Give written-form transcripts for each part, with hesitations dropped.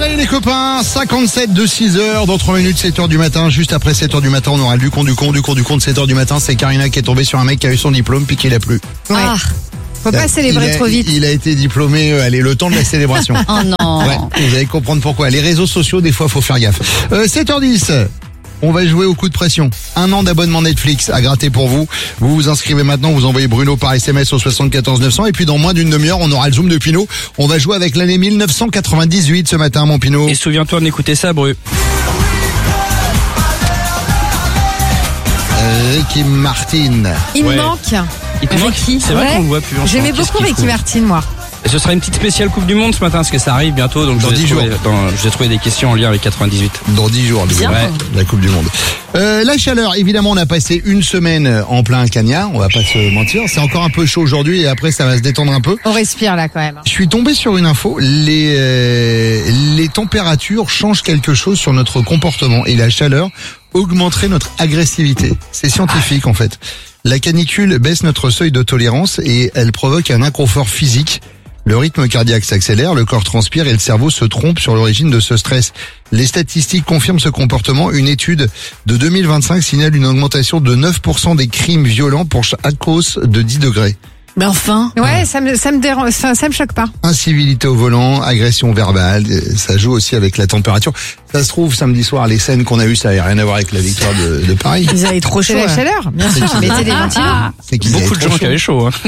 Allez les copains, 57 de 6h, dans 3 minutes 7h du matin. Juste après 7h du matin, on aura le du con de 7h du matin. C'est Karina qui est tombée sur un mec qui a eu son diplôme puis qu'il a plu. Ouais. Ah, faut pas célébrer trop vite. Il a été diplômé, allez, le temps de la célébration. Oh non. Ouais, vous allez comprendre pourquoi. Les réseaux sociaux, des fois, faut faire gaffe. 7h10. On va jouer au coup de pression. 1 an d'abonnement Netflix à gratter pour vous. Vous vous inscrivez maintenant, vous envoyez Bruno par SMS au 74 900 et puis dans moins d'une demi-heure, on aura le zoom de Pinot. On va jouer avec l'année 1998 ce matin, mon Pinot. Et souviens-toi d'écouter ça, Bru. Ricky Martin. Il me Ouais. manque. Il te manque Ricky. C'est vrai qu'on le voit plus. J'aimais beaucoup Ricky Martin, moi. Et ce sera une petite spéciale Coupe du Monde ce matin, parce que ça arrive bientôt. Donc Dans 10 jours. Je vous ai trouvé des questions en lien avec 98. Dans 10 jours, Bien. ouais, la Coupe du Monde. La chaleur, évidemment, on a passé une semaine en plein cagnard, on va pas se mentir. C'est encore un peu chaud aujourd'hui et après ça va se détendre un peu. On respire là quand même. Je suis tombé sur une info, les températures changent quelque chose sur notre comportement et la chaleur augmenterait notre agressivité. C'est scientifique en fait. La canicule baisse notre seuil de tolérance et elle provoque un inconfort physique. Le rythme cardiaque s'accélère, le corps transpire et le cerveau se trompe sur l'origine de ce stress. Les statistiques confirment ce comportement. Une étude de 2025 signale une augmentation de 9% des crimes violents pour chaque hausse de 10 degrés. Mais enfin. Ouais, ça me dérange, ça me choque pas. Incivilité au volant, agression verbale, ça joue aussi avec la température. Ça se trouve, samedi soir, les scènes qu'on a eues, ça n'avait rien à voir avec la victoire de Paris. Ils avaient trop chaud. C'est la chaleur, bien sûr. Mettez des ventilos. C'est qu'ils Beaucoup avaient de trop gens chaud. qui avaient chaud. Hein.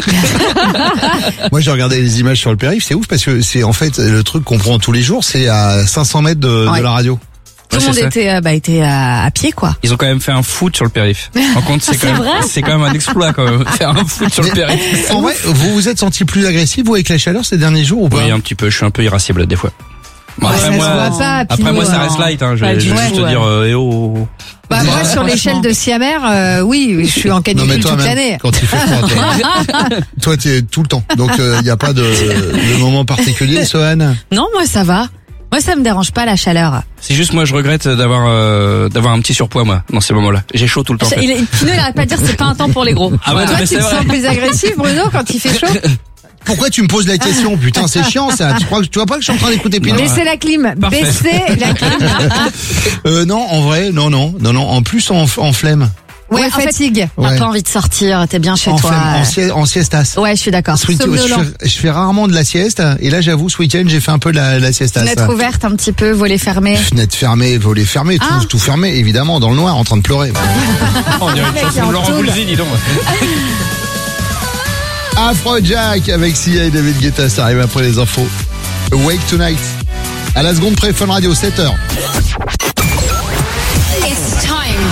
Moi, j'ai regardé les images sur le périph', c'est ouf parce que c'est en fait le truc qu'on prend tous les jours, c'est à 500 mètres de la radio. Tout le monde était à pied, quoi. Ils ont quand même fait un foot sur le périph'. En compte, c'est quand même un exploit quand même. Faire un foot sur le périph'. En vrai, vous vous êtes senti plus agressif, vous, avec la chaleur ces derniers jours ou pas? Oui, un petit peu. Je suis un peu irascible des fois. Bon, Ouais, ça se voit pas, après moi, ça Pinot, reste light. Hein. Je Pas vais du juste tout, te dire, eh oh. Bah, moi, sur l'échelle de Siamer, oui, je suis en Non, mais canicule toi, toute même, l'année. quand il fait froid, toi, t'es tout le temps. Donc, il n'y a pas de moment particulier, Sohan. Non, moi ça va. Moi ça me dérange pas la chaleur. C'est juste moi, je regrette d'avoir un petit surpoids moi dans ces moments-là. J'ai chaud tout le temps. En fait. Pinot il arrête pas de dire c'est pas un temps pour les gros. Ah ouais, non, Toi, mais tu c'est te vrai. sens plus agressif, Bruno, quand il fait chaud? Pourquoi tu me poses la question? Putain, c'est chiant, ça. Tu vois pas que je suis en train d'écouter Pinot? Baissez la clim. Parfait. Baissez la clim. Non, en vrai, non. En plus, en flemme. Ouais, en fait, fatigue. T'as Ouais. pas envie de sortir, t'es bien chez En toi. flemme, en siestas. Ouais, je suis d'accord. Ce week-end, Somnolent. je fais rarement de la sieste. Et là, j'avoue, ce week-end, j'ai fait un peu de la siestas. Fenêtre ouverte un petit peu, volet fermé. Fenêtre fermée, volet fermé, tout fermé, évidemment, dans le noir, en train de pleurer. On dirait une Mec, chanson en de Laurent tôle. Voulzy, dis donc. Afrojack avec Sia et David Guetta, ça arrive après les infos. Awake Tonight. À la seconde près, Fun Radio, 7h. It's time.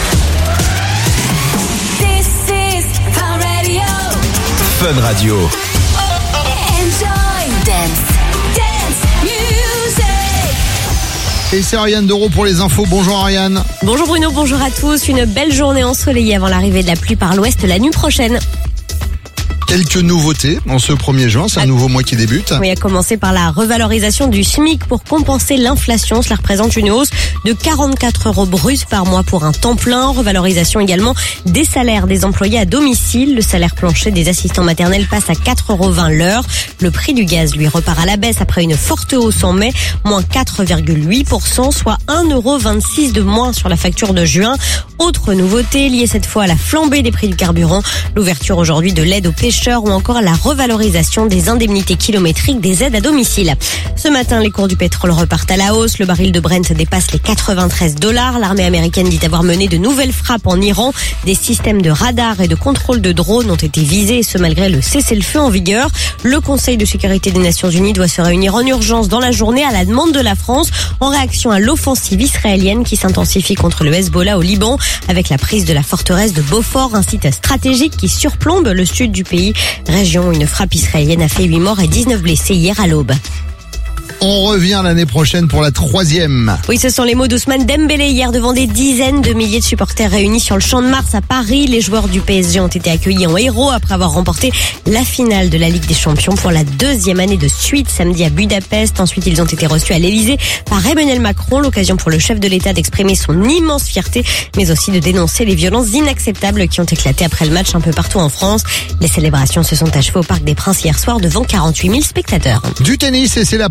This is Fun Radio. Fun Radio. Enjoy. Dance music. Et c'est Ariane Doro pour les infos. Bonjour Ariane. Bonjour Bruno, bonjour à tous. Une belle journée ensoleillée avant l'arrivée de la pluie par l'ouest la nuit prochaine. Quelques nouveautés en ce 1er juin, c'est un nouveau mois qui débute. Oui, à commencer par la revalorisation du SMIC pour compenser l'inflation. Cela représente une hausse de 44 € bruts par mois pour un temps plein. Revalorisation également des salaires des employés à domicile. Le salaire plancher des assistants maternels passe à 4,20 € l'heure. Le prix du gaz, lui, repart à la baisse après une forte hausse en mai, moins 4,8%, soit 1,26 € de moins sur la facture de juin. Autre nouveauté liée cette fois à la flambée des prix du carburant, l'ouverture aujourd'hui de l'aide aux pêcheurs ou encore la revalorisation des indemnités kilométriques des aides à domicile. Ce matin, les cours du pétrole repartent à la hausse. Le baril de Brent dépasse les 93 $. L'armée américaine dit avoir mené de nouvelles frappes en Iran. Des systèmes de radar et de contrôle de drones ont été visés, et ce malgré le cessez-le-feu en vigueur. Le Conseil de sécurité des Nations Unies doit se réunir en urgence dans la journée à la demande de la France en réaction à l'offensive israélienne qui s'intensifie contre le Hezbollah au Liban avec la prise de la forteresse de Beaufort, un site stratégique qui surplombe le sud du pays. Région où une frappe israélienne a fait 8 morts et 19 blessés hier à l'aube. On revient l'année prochaine pour la 3e. Oui, ce sont les mots d'Ousmane Dembélé hier devant des dizaines de milliers de supporters réunis sur le Champ de Mars à Paris. Les joueurs du PSG ont été accueillis en héros après avoir remporté la finale de la Ligue des Champions pour la 2e année de suite samedi à Budapest. Ensuite, ils ont été reçus à l'Elysée par Emmanuel Macron, l'occasion pour le chef de l'État d'exprimer son immense fierté, mais aussi de dénoncer les violences inacceptables qui ont éclaté après le match un peu partout en France. Les célébrations se sont achevées au Parc des Princes hier soir devant 48 000 spectateurs. Du tennis, et c'est la première fois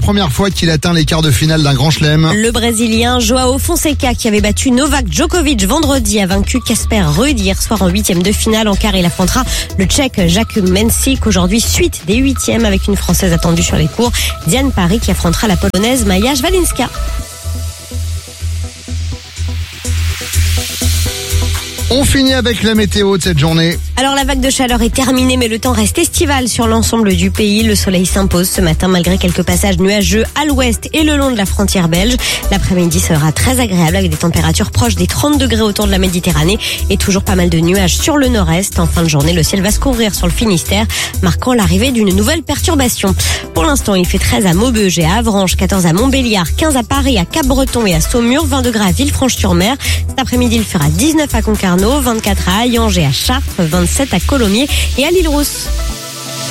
fois qu'il atteint les quarts de finale d'un grand chelem. Le Brésilien Joao Fonseca, qui avait battu Novak Djokovic vendredi, a vaincu Casper Ruud hier soir en 8e de finale. En quart, il affrontera le Tchèque Jacques Mensik. Aujourd'hui, suite des 8e avec une Française attendue sur les cours, Diane Parry, qui affrontera la Polonaise Maja Walinska. On finit avec la météo de cette journée. Alors la vague de chaleur est terminée, mais le temps reste estival sur l'ensemble du pays. Le soleil s'impose ce matin malgré quelques passages nuageux à l'ouest et le long de la frontière belge. L'après-midi sera très agréable avec des températures proches des 30 degrés autour de la Méditerranée et toujours pas mal de nuages sur le nord-est. En fin de journée, le ciel va se couvrir sur le Finistère, marquant l'arrivée d'une nouvelle perturbation. Pour l'instant, il fait 13 à Maubeuge et à Avranches, 14 à Montbéliard, 15 à Paris, à Cap-Breton et à Saumur, 20 degrés à Villefranche-sur-Mer. Cet après-midi, il fera 19 à Concarneau, 24 à Hayange et à Chartres, 27 à Colomiers et à l'Île-Rousse.